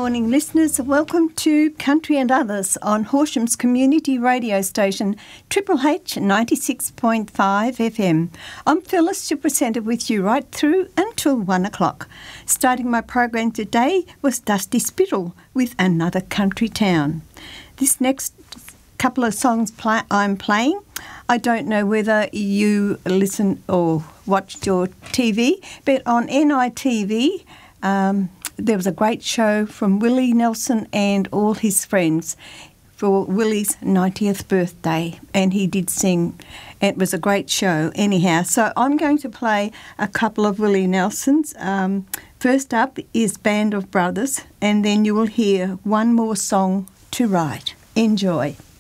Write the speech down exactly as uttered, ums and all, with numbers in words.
morning, listeners. Welcome to Country and Others on Horsham's community radio station, Triple H ninety-six point five F M. I'm Phyllis, your presenter, with you right through until one o'clock. Starting my program today was Dusty Spittle with Another Country Town. This next couple of songs play, I'm playing, I don't know whether you listen or watched your T V, but on N I T V, um, there was a great show from Willie Nelson and all his friends for Willie's ninetieth birthday, and he did sing. It was a great show anyhow. So I'm going to play a couple of Willie Nelsons. Um, first up is Band of Brothers, and then you will hear One More Song to Write. Enjoy.